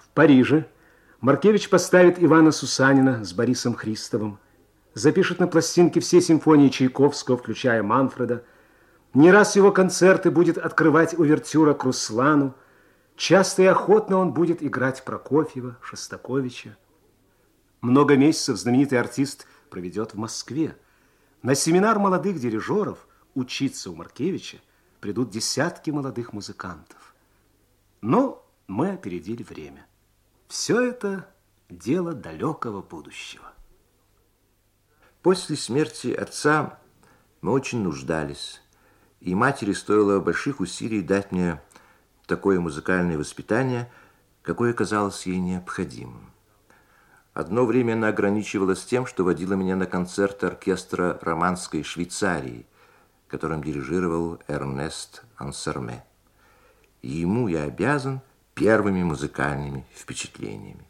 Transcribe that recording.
В Париже Маркевич поставит Ивана Сусанина с Борисом Христовым, запишет на пластинке все симфонии Чайковского, включая Манфреда. Не раз его концерты будет открывать увертюра к Руслану. Часто и охотно он будет играть Прокофьева, Шостаковича. Много месяцев знаменитый артист проведет в Москве. На семинар молодых дирижеров учиться у Маркевича придут десятки молодых музыкантов. Но мы опередили время. Все это дело далекого будущего. После смерти отца мы очень нуждались, и матери стоило больших усилий дать мне такое музыкальное воспитание, какое казалось ей необходимым. Одно время она ограничивалась тем, что водила меня на концерты оркестра романской Швейцарии, которым дирижировал Эрнест Ансерме. И ему я обязан первыми музыкальными впечатлениями.